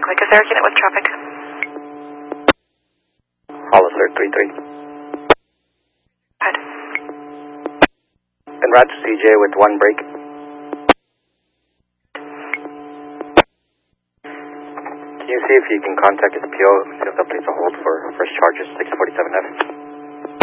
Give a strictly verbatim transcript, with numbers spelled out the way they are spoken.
quick. Is there a unit with traffic? Hollister three three. Ahead. En route to C J with one break. Can you see if you can contact his P O, see if they'll place a hold for first charges six forty-seven F?